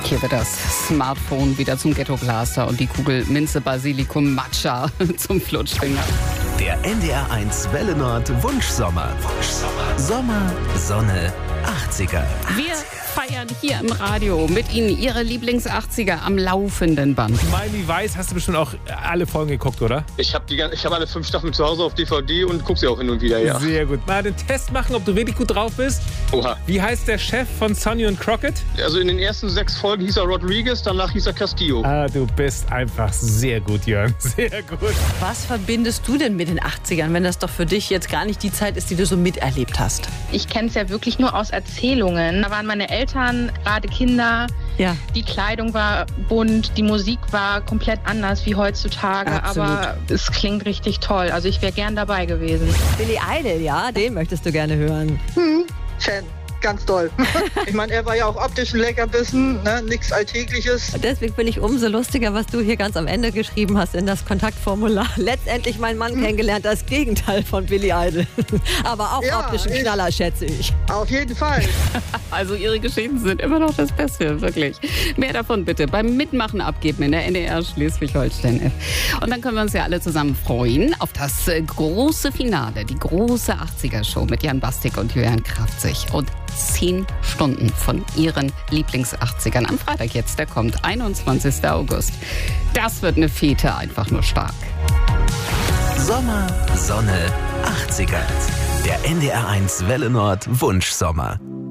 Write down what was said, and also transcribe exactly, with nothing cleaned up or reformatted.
Hier wird das Smartphone wieder zum Ghetto-Blaster und die Kugel Minze Basilikum Matcha zum Flutschfinger. Der N D R eins Welle Nord Wunschsommer. Wunschsommer. Sommer, Sonne, achtziger. Wir feiern hier im Radio mit Ihnen Ihre Lieblings-achtziger am laufenden Band. Miami Vice hast du bestimmt auch alle Folgen geguckt, oder? Ich habe hab alle fünf Staffeln zu Hause auf D V D und gucke sie auch hin und wieder, ja. Sehr gut. Mal den Test machen, ob du wirklich gut drauf bist. Oha. Wie heißt der Chef von Sonny und Crockett? Also in den ersten sechs Folgen hieß er Rodriguez, danach hieß er Castillo. Ah, du bist einfach sehr gut, Jörn. Sehr gut. Was verbindest du denn mit den achtzigern, wenn das doch für dich jetzt gar nicht die Zeit ist, die du so miterlebt hast? Ich kenne es ja wirklich nur aus Erzählungen. Da waren meine Eltern, gerade Kinder. Ja. Die Kleidung war bunt, die Musik war komplett anders wie heutzutage. Absolut. Aber es klingt richtig toll. Also ich wäre gern dabei gewesen. Billy Idol, ja, den möchtest du gerne hören. Hm, Fan. Ganz toll. Ich meine, er war ja auch optisch ein Leckerbissen, ne? Nichts Alltägliches. Und deswegen bin ich umso lustiger, was du hier ganz am Ende geschrieben hast in das Kontaktformular. Letztendlich meinen Mann hm. kennengelernt, das Gegenteil von Billy Idol. Aber auch ja, optischen ich, Knaller, schätze ich. Auf jeden Fall. Also Ihre Geschichten sind immer noch das Beste, wirklich. Mehr davon bitte beim Mitmachen abgeben in der N D R Schleswig-Holstein-App. Und dann können wir uns ja alle zusammen freuen auf das große Finale, die große achtziger-Show mit Jan Bastik und Julian Kraftzig. Und zehn Stunden von Ihren Lieblings-achtzigern am Freitag jetzt, der kommt, einundzwanzigsten August. Das wird eine Fete, einfach nur stark. Sommer, Sonne, achtziger. Der N D R eins Welle Nord Wunschsommer.